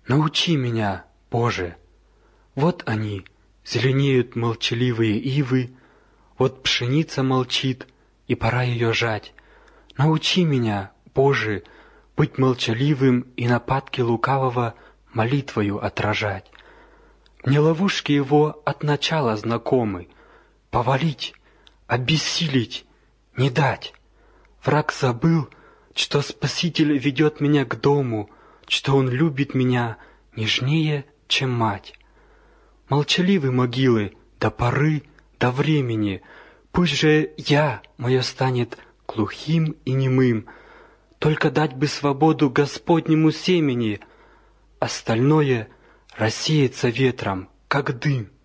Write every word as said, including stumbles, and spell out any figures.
Научи меня, Боже! Вот они, зеленеют молчаливые ивы, вот пшеница молчит, и пора ее жать. Научи меня, Боже, быть молчаливым и нападки лукавого молитвою отражать. Мне ловушки его от начала знакомы. Повалить, обессилить, не дать. Враг забыл, что Спаситель ведет меня к дому, что Он любит меня нежнее, чем мать. Молчаливы могилы до поры, до времени. Пусть же я, мое станет глухим и немым. Только дать бы свободу Господнему семени, остальное рассеется ветром, как дым.